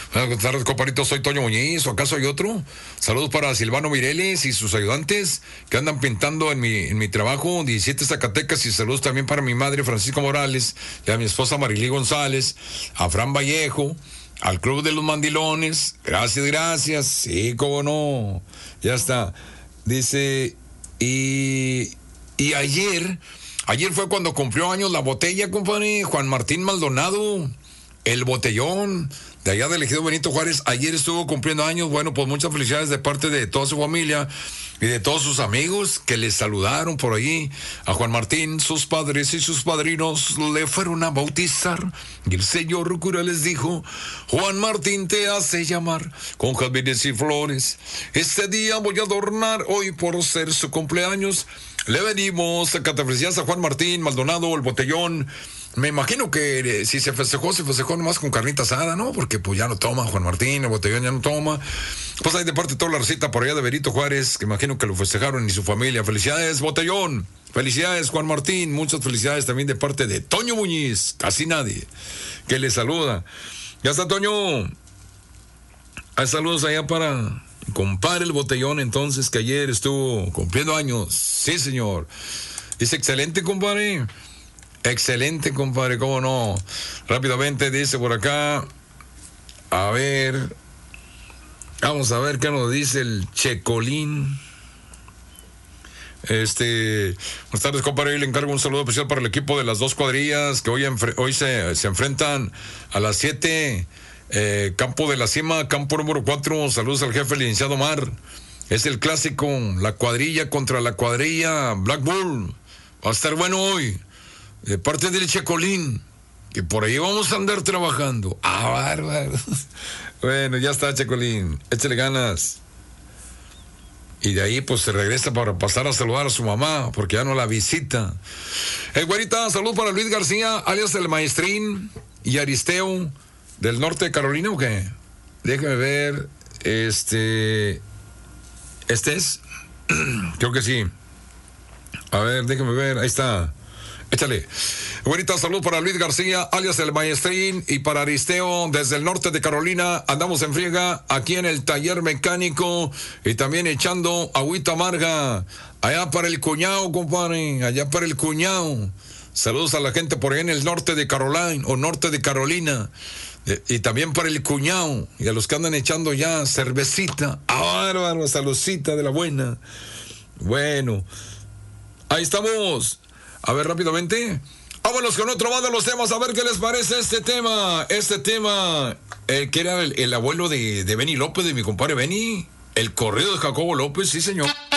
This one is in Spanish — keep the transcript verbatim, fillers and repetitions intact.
Buenas tardes, compadrito, soy Toño Muñiz, ¿o acaso hay otro? Saludos para Silvano Mireles y sus ayudantes que andan pintando en mi, en mi trabajo, diecisiete Zacatecas, y saludos también para mi madre Francisco Morales, y a mi esposa Marilí González, a Fran Vallejo, al Club de los Mandilones. Gracias, gracias. Sí, cómo no. Ya está. Dice, y, y ayer, ayer fue cuando cumplió años la botella, compadre, Juan Martín Maldonado, el botellón, de allá del Ejido Benito Juárez. Ayer estuvo cumpliendo años. Bueno, pues muchas felicidades de parte de toda su familia y de todos sus amigos que le saludaron por ahí. A Juan Martín, sus padres y sus padrinos le fueron a bautizar, y el señor cura les dijo: Juan Martín te hace llamar con jazmines y flores. Este día voy a adornar hoy por ser su cumpleaños. Le venimos a cantar felicidades a Juan Martín Maldonado, el botellón. Me imagino que eh, si se festejó, se festejó nomás con carnita asada, ¿no? Porque pues ya no toma Juan Martín, el botellón ya no toma. Pues hay de parte toda la receta por allá de Benito Juárez, que imagino que lo festejaron y su familia. Felicidades, botellón. Felicidades, Juan Martín. Muchas felicidades también de parte de Toño Muñiz, casi nadie, que le saluda. Ya está, Toño. Hay saludos allá para compadre el botellón, entonces, que ayer estuvo cumpliendo años. Sí, señor. Dice, excelente, compadre. Excelente, compadre, cómo no. Rápidamente dice por acá. A ver. Vamos a ver qué nos dice el Checolín. Este. Buenas tardes, compadre. Hoy le encargo un saludo especial para el equipo de las dos cuadrillas que hoy, enfre- hoy se, se enfrentan a las siete. Eh, campo de la Cima, campo número cuatro. Saludos al jefe, el licenciado Mar. Es el clásico, la cuadrilla contra la cuadrilla Black Bull. Va a estar bueno hoy. De parte del Checolín, que por ahí vamos a andar trabajando. Ah, bárbaro. Bueno, ya está, Checolín. Échale ganas. Y de ahí pues se regresa para pasar a saludar a su mamá, porque ya no la visita. El güerita, salud para Luis García, alias el Maestrín, y Aristeo, del norte de Carolina, ¿o qué? Déjame ver. Este. ¿Este es? Creo que sí. A ver, déjame ver. Ahí está. Échale. Güerita, salud para Luis García, alias el Maestrín, y para Aristeo, desde el norte de Carolina. Andamos en friega aquí en el taller mecánico y también echando agüita amarga. Allá para el cuñado, compadre. Allá para el cuñado. Saludos a la gente por ahí en el norte de Carolina o norte de Carolina. Y también para el cuñado y a los que andan echando ya cervecita. ¡Ah, bárbaro! Saludcita de la buena. Bueno, ahí estamos. A ver, rápidamente. Vámonos con otro más de los temas. A ver qué les parece este tema. Este tema, eh, que era el, el abuelo de, de Benny López, de mi compadre Benny. El corrido de Jacobo López, sí, señor.